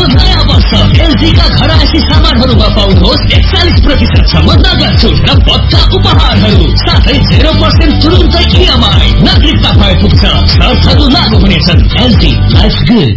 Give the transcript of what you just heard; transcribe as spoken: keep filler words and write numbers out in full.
नयाँ वर्ष एलजीका घरायसी सामानहरूमा पाउनुहोस् एकचालिस प्रतिशतसम्म नगद छुट र पक्का उपहारहरू साथै जेरो पर्सेन्ट तुरुन्तै इएमआई। नागरिकता भए पुग्छ, शर्तहरू लागू हुनेछन्। LG life good.